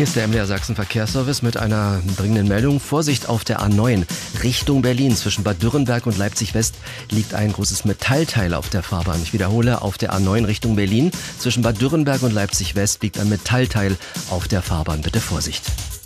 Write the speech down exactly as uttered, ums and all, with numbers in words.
Hier ist der M D R Sachsen Verkehrsservice mit einer dringenden Meldung. Vorsicht auf der A neun Richtung Berlin. Zwischen Bad Dürrenberg und Leipzig West liegt ein großes Metallteil auf der Fahrbahn. Ich wiederhole, auf der A neun Richtung Berlin. Zwischen Bad Dürrenberg und Leipzig West liegt ein Metallteil auf der Fahrbahn. Bitte Vorsicht.